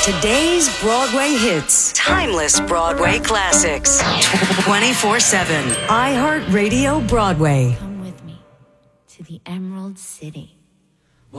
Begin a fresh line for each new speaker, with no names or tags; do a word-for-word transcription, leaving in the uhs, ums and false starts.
Today's Broadway hits. Timeless Broadway classics. twenty-four seven. iHeartRadio Broadway.
Come with me to the Emerald City.